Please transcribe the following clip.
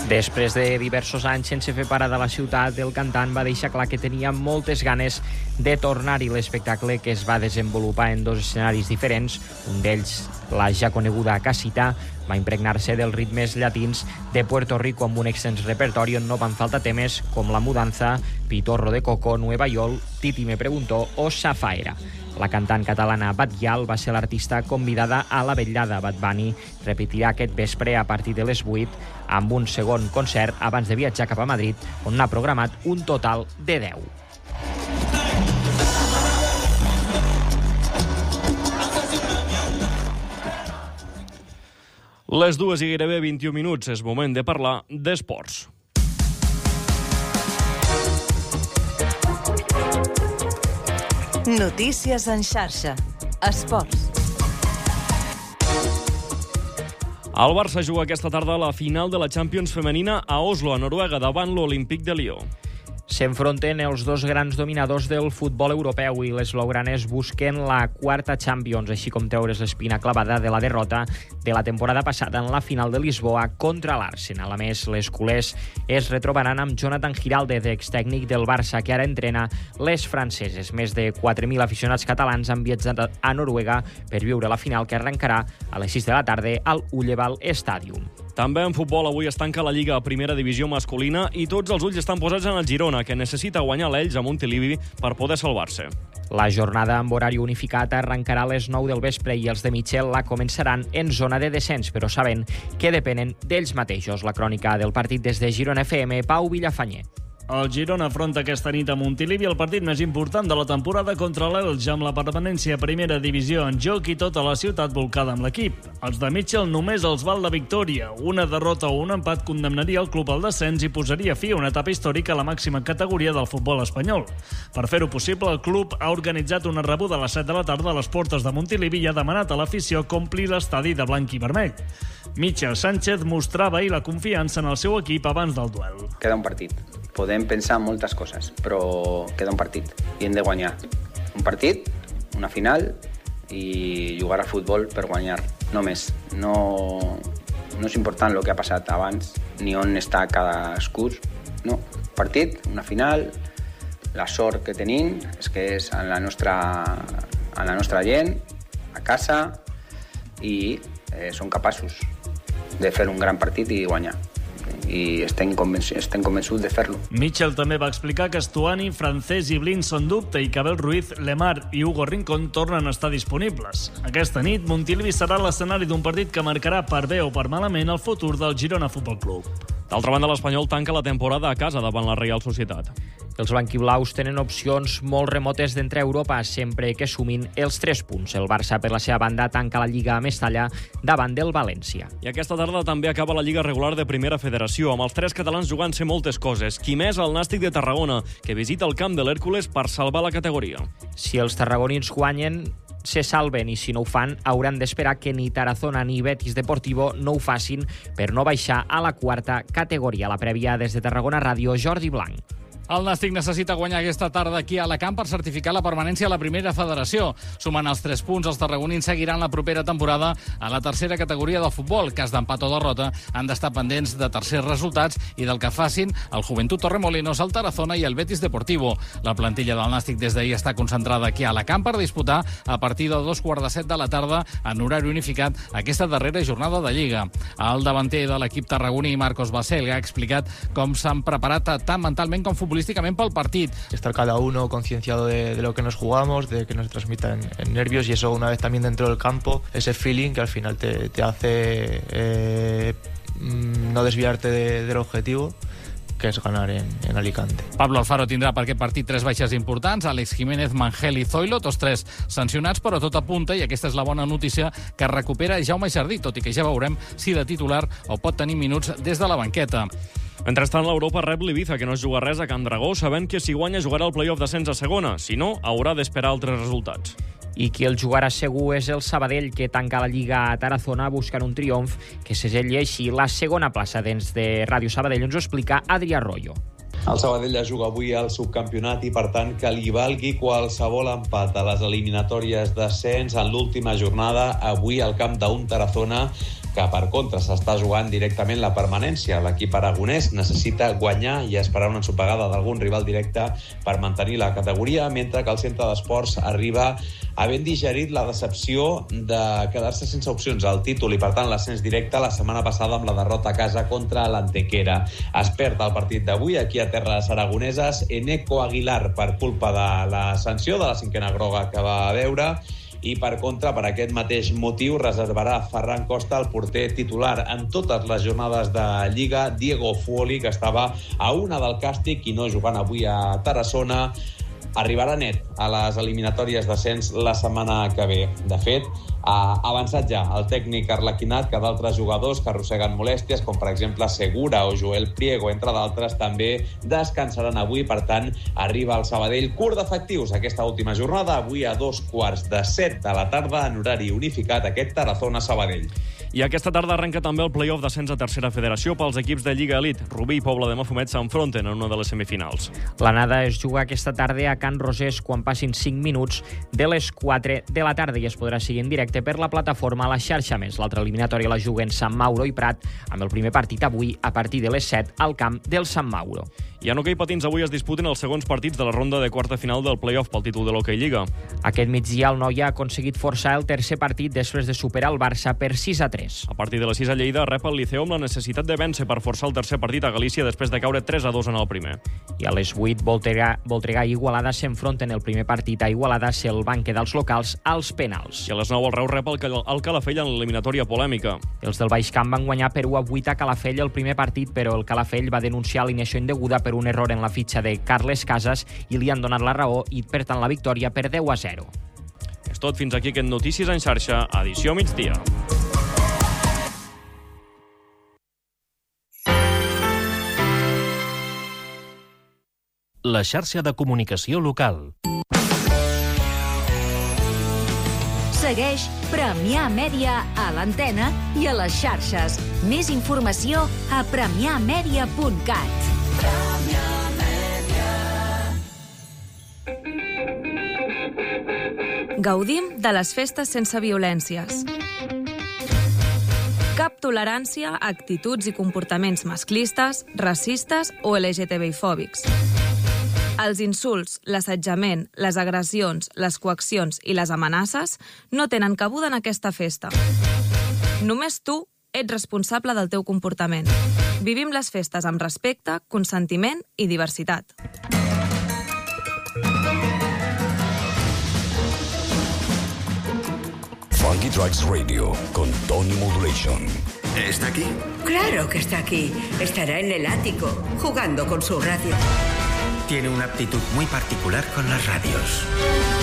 Després de diversos anys sense fer parada a la ciutat, el cantant va deixar clar que tenia moltes ganes de tornar-hi. L'espectacle, que es va desenvolupar en 2 escenaris diferents, un d'ells la ja coneguda Casita, va impregnar-se dels ritmes llatins de Puerto Rico amb un extens repertori on no van faltar temes com La Mudanza, Pitorro de Coco, Nueva York, Titi me preguntó o Safaera. La cantant catalana Bad Gyal va ser l'artista convidada a la vetllada. Bad Bunny repetirà aquest vespre a partir de les 8 amb un segon concert abans de viatjar cap a Madrid, on n'ha programat un total de 10. Les 2 i gairebé 21 minuts. És moment de parlar d'esports. Notícies en xarxa. Esports. El Barça juga aquesta tarda a la final de la Champions femenina a Oslo, a Noruega, davant l'Olympique de Lió. S'enfronten els 2 grans dominadors del futbol europeu i les blaugranes busquen la 4ª Champions, així com treure's l'espina clavada de la derrota de la temporada passada en la final de Lisboa contra l'Arsenal. A més, les culers es retrobaran amb Jonathan Giraldez, extècnic del Barça, que ara entrena les franceses. Més de 4.000 aficionats catalans han viatjat a Noruega per viure la final, que arrencarà a les 6 de la tarda al Ullevall Stadium. També en futbol avui es tanca la Lliga a Primera Divisió masculina i tots els ulls estan posats en el Girona, que necessita guanyar l'Elx a Montilivi per poder salvar-se. La jornada amb horari unificat arrencarà a les 9 del vespre i els de Michel la començaran en zona de descens, però saben que depenen d'ells mateixos. La crònica del partit des de Girona FM, Pau Villafanyer. El Girona afronta aquesta nit a Montilivi el partit més important de la temporada contra l'Elx, amb la permanència a Primera Divisió en joc i tota la ciutat volcada amb l'equip. Els de Mitchell només els val la victòria. Una derrota o un empat condemnaria el club al descens i posaria fi a una etapa històrica a la màxima categoria del futbol espanyol. Per fer-ho possible, el club ha organitzat una rebuda a les 7 de la tarda a les portes de Montilivi i ha demanat a l'afició que ompli l'estadi de blanc i vermell. Michel Sánchez mostrava ahir la confiança en el seu equip abans del duel. Queda un partit. Podem pensar en moltes coses, però queda un partit i hem de guanyar. Un partit, una final i jugar a futbol per guanyar. No més. No és important el que ha passat abans ni on està cadascú. No. Un partit, una final, la sort que tenim és que és en la nostra gent, a casa, i som capaços de fer un gran partit i guanyar. I estem convençuts de fer-lo. Mitchell també va explicar que Stuani, Francés i Blin són dubte i que Abel Ruiz, Lemar i Hugo Rincón tornen a estar disponibles. Aquesta nit, Montilivi serà l'escenari d'un partit que marcarà per bé o per malament el futur del Girona Futbol Club. D'altra banda, l'Espanyol tanca la temporada a casa davant la Reial Societat. Els blanquiblaus tenen opcions molt remotes d'entrar a Europa sempre que sumin els 3 punts. El Barça, per la seva banda, tanca la Lliga a Mestalla davant del València. I aquesta tarda també acaba la Lliga regular de Primera Federació, amb els 3 catalans jugant-se moltes coses. Qui més? El Nàstic de Tarragona, que visita el camp de l'Hèrcules per salvar la categoria. Si els tarragonins guanyen, se salven, i si no ho fan, hauran d'esperar que ni Tarazona ni Betis Deportivo no ho facin per no baixar a la 4ª categoria. La prèvia des de Tarragona Ràdio, Jordi Blanc. El Nàstic necessita guanyar aquesta tarda aquí a Alacant per certificar la permanència a la Primera Federació. Sumant els 3 punts, els tarragonins seguiran la propera temporada a la 3ª categoria del futbol. Cas d'empat o derrota, han d'estar pendents de tercers resultats i del que facin el Joventut Torremolinos, el Tarazona i el Betis Deportivo. La plantilla del Nàstic des d'ahir està concentrada aquí a Alacant per disputar a partir de 2:15 de la tarda en horari unificat aquesta darrera jornada de Lliga. El davanter de l'equip tarragoní, Marcos Basel, ha explicat com s'han preparat tant mentalment com futbolísticament pel partit. Estar cada uno concienciado de lo que nos jugamos, de que nos transmitan nervios, y eso una vez también dentro del campo, ese feeling que al final te hace no desviarte del objetivo, que és ganar en Alicante. Pablo Alfaro tindrà per aquest partit 3 baixes importants, Àlex Jiménez, Mangel i Zoilo, tots 3 sancionats, però tot apunta, i aquesta és la bona notícia, que recupera Jaume Jardí, tot i que ja veurem si de titular o pot tenir minuts des de la banqueta. Mentrestant, l'Europa rep l'Ibiza, que no es juga res a Can Dragó, sabent que si guanya jugarà el play-off d'ascens a segona. Si no, haurà d'esperar altres resultats. I qui el jugarà segur és el Sabadell, que tanca la Lliga a Tarazona buscant un triomf que segelli així la segona plaça. Dins de Ràdio Sabadell ens ho explica Adrià Royo. El Sabadell ja juga avui al subcampionat i, per tant, que li valgui qualsevol empat a les eliminatòries d'ascens en l'última jornada, avui al camp d'un Tarazona que per contra s'està jugant directament la permanència. L'equip aragonès necessita guanyar i esperar una ensopegada d'algun rival directe per mantenir la categoria, mentre que el centre d'esports arriba havent digerit la decepció de quedar-se sense opcions al títol i, per tant, l'ascens directe la setmana passada amb la derrota a casa contra l'Antequera. Es perd el partit d'avui aquí a terres aragoneses Eneco Aguilar per culpa de la sanció de la 5ª groga que va veure, i per contra, per aquest mateix motiu, reservarà Ferran Costa el porter titular en totes les jornades de Lliga. Diego Fuoli, que estava a una del càstig i no jugant avui a Tarassona, arribarà net a les eliminatòries d'ascens la setmana que ve. De fet, ha avançat ja el tècnic arlequinat que d'altres jugadors que arrosseguen molèsties, com per exemple Segura o Joel Priego, entre d'altres, també descansaran avui. Per tant, arriba al Sabadell curt d'efectius aquesta última jornada, avui a 2:45 de la tarda, en horari unificat, aquest Tarazona-Sabadell. I aquesta tarda arrenca també el play-off d'ascens a tercera federació pels equips de Lliga Elite. Rubí i Pobla de Mafumet s'enfronten en una de les semifinals. L'anada es juga aquesta tarda a Can Rosés quan passin 5 minuts de les 4 de la tarda i es podrà seguir en directe per la plataforma a la xarxa més. L'altra eliminatòria la juguen Sant Mauro i Prat, amb el primer partit avui a partir de les 7 al camp del Sant Mauro. I en hoquei patins avui es disputen els segons partits de la ronda de quarta final del play-off pel títol de l'Hockey Lliga. Aquest migdia el Noia ha aconseguit forçar el tercer partit després de superar el Barça per 6-3. A partir de les 6 a Lleida rep el Liceu amb la necessitat de vèncer per forçar el tercer partit a Galícia després de caure 3-2 en el primer. I a les 8 Voltregà i Igualada s'enfronten el primer partit a Igualada, se'l van quedar els locals als penals. I a les 9 el Reus rep el Calafell en l'eliminatòria polèmica. Els del Baix Camp van guanyar per 1-8 a Calafell el primer partit, però el Calafell va denunciar alineació indeguda per un error en la fitxa de Carles Casas i li han donat la raó i, per tant, la victòria per 10-0. És tot, fins aquí aquest Notícies en xarxa, edició migdia. La xarxa de comunicació local. Segueix Premià Mèdia a l'antena i a les xarxes. Més informació a premiamedia.cat. Gaudim de les festes sense violències. Cap tolerància a actituds i comportaments masclistes, racistes o LGTBI-fòbics. Els insults, l'assetjament, les agressions, les coaccions i les amenaces no tenen cabuda en aquesta festa. Només tu ets responsable del teu comportament. Vivim les festes amb respecte, consentiment i diversitat. Funky Tracks Radio con Tony Modulation. ¿Está aquí? Claro que está aquí. Estará en el ático, jugando con su radio. Tiene una aptitud muy particular con las radios.